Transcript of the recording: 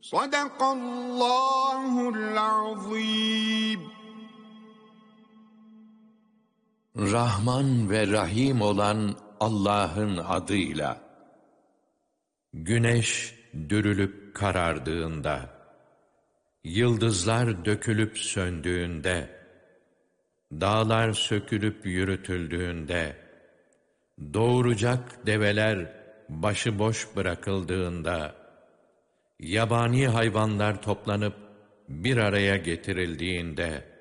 Sadakallahul azim. Rahman ve Rahim olan Allah'ın adıyla. Güneş dürülüp karardığında, yıldızlar dökülüp söndüğünde, dağlar sökülüp yürütüldüğünde, doğuracak develer başıboş bırakıldığında, yabani hayvanlar toplanıp bir araya getirildiğinde,